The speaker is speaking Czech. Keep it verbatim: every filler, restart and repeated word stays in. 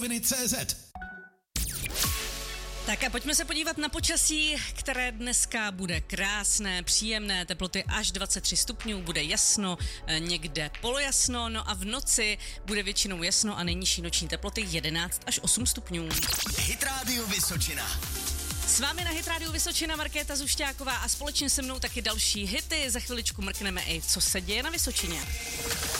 tečka cé zet. Tak a pojďme se podívat na počasí, které dneska bude krásné, příjemné, teploty až dvacet tři stupňů, bude jasno, někde polojasno, no a v noci bude většinou jasno a nejnižší noční teploty jedenáct až osm stupňů. Hit Radio Vysočina. S vámi na Hit Radio Vysočina Markéta Zušťáková a společně se mnou taky další hity. Za chviličku mrkneme i co se děje na Vysočině.